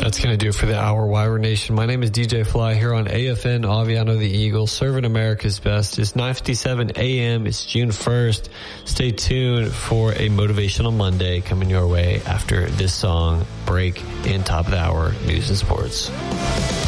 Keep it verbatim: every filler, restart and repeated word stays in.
That's going to do it for the hour, Wyvern Nation. My name is D J Fly here on A F N Aviano the Eagle, serving America's best. It's nine fifty-seven a.m. It's June first. Stay tuned for a Motivational Monday coming your way after this song, break, in top of the hour, news and sports.